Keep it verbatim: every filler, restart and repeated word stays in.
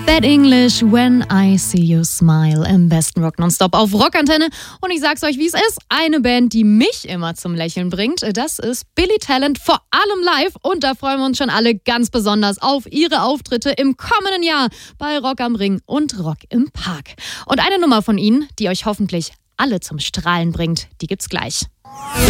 Bad English, When I See You Smile im besten Rock Nonstop auf Rockantenne. Und ich sag's euch, wie es ist. Eine Band, die mich immer zum Lächeln bringt, das ist Billy Talent, vor allem live. Und da freuen wir uns schon alle ganz besonders auf ihre Auftritte im kommenden Jahr bei Rock am Ring und Rock im Park. Und eine Nummer von ihnen, die euch hoffentlich alle zum Strahlen bringt, die gibt's gleich.